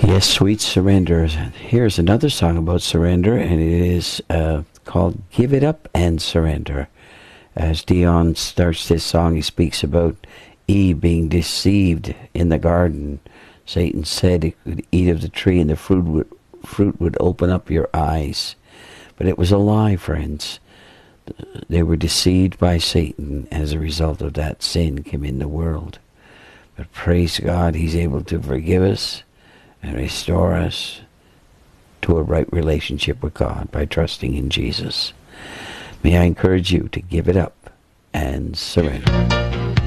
Yes, sweet surrender. Here's another song about surrender, and it is called Give It Up and Surrender. As Dion starts this song, he speaks about Eve being deceived in the garden. Satan said he could eat of the tree and the fruit would open up your eyes. But it was a lie, friends. They were deceived by Satan. As a result of that, sin came in the world. But praise God, He's able to forgive us and restore us to a right relationship with God by trusting in Jesus. May I encourage you to give it up and surrender.